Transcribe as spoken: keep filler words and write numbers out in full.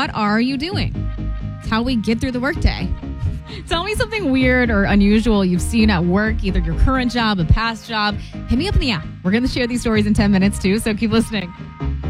what are you doing? It's how we get through the workday. Tell me something weird or unusual you've seen at work, either your current job, a past job. Hit me up in the app. We're going to share these stories in ten minutes too, so keep listening.